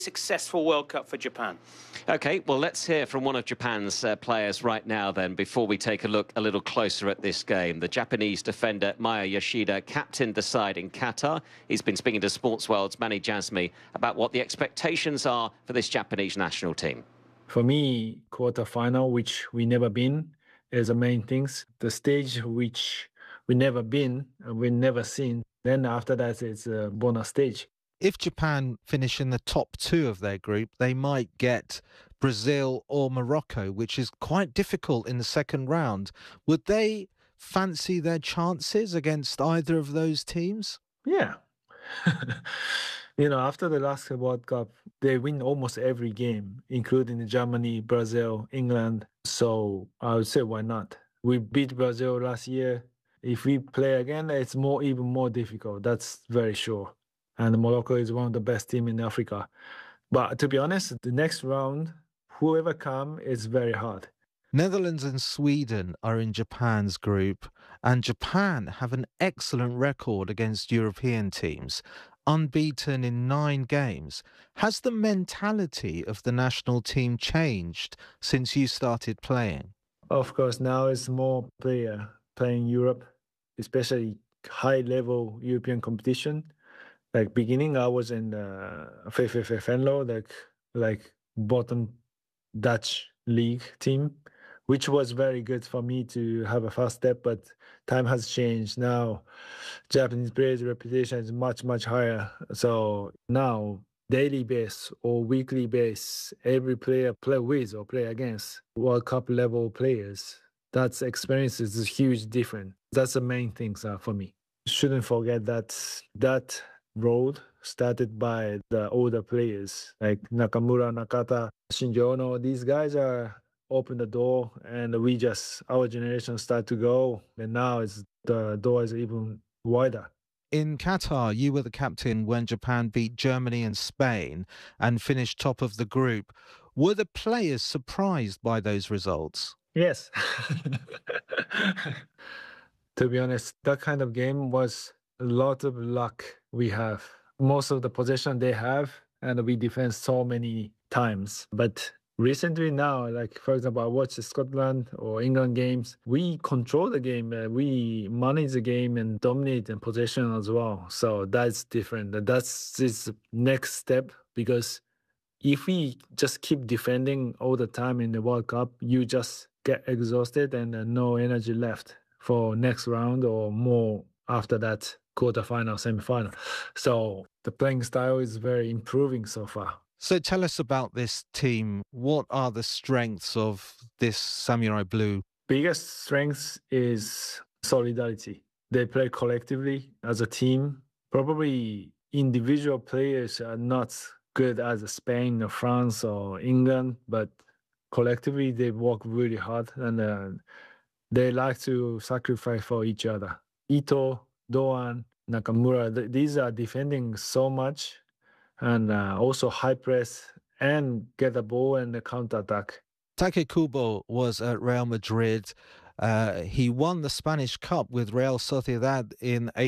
successful World Cup for Japan. OK, well, let's hear from one of Japan's players right now, then, before we take a look a little closer at this game. The Japanese defender Maya Yoshida captained the side in Qatar. He's been speaking to Sports World's Manny Jasmy about what the expectations are for this Japanese national team. For me, quarter-final, which we never been, is the main things. The stage which we never been, we never seen. Then after that, it's a bonus stage. If Japan finish in the top two of their group, they might get Brazil or Morocco, which is quite difficult in the second round. Would they fancy their chances against either of those teams? Yeah. After the last World Cup, they win almost every game, including Germany, Brazil, England. So I would say, why not? We beat Brazil last year. If we play again, it's even more difficult. That's very sure. And Morocco is one of the best teams in Africa. But to be honest, the next round, whoever comes, is very hard. Netherlands and Sweden are in Japan's group, and Japan have an excellent record against European teams, unbeaten in 9 games. Has the mentality of the national team changed since you started playing? Of course, now it's more player playing Europe, especially high-level European competition. Like beginning, I was in VVV Venlo, like bottom Dutch league team, which was very good for me to have a first step. But time has changed now. Japanese players' reputation is much, much higher. So now, daily base or weekly base, every player play with or play against World Cup level players. That's experience is a huge difference. That's the main things for me. Shouldn't forget that road started by the older players like Nakamura, Nakata, Shinji Ono. These guys are open the door, and our generation start to go, and now the door is even wider. In Qatar, you were the captain when Japan beat Germany and Spain and finished top of the group. Were the players surprised by those results? Yes. To be honest, that kind of game was a lot of luck we have. Most of the possession they have, and we defend so many times. But recently now, like for example, I watched the Scotland or England games. We control the game, we manage the game and dominate in possession as well. So that's different. That's this next step, because if we just keep defending all the time in the World Cup, you just get exhausted and no energy left for next round or more after that quarterfinal, semifinal. So the playing style is very improving so far. So tell us about this team. What are the strengths of this Samurai Blue? Biggest strength is solidarity. They play collectively as a team. Probably individual players are not good as Spain or France or England, but collectively they work really hard, and they like to sacrifice for each other. Ito, Doan, Nakamura, these are defending so much, and also high press and get the ball and the counter-attack. Take Kubo was at Real Madrid. He won the Spanish Cup with Real Sociedad in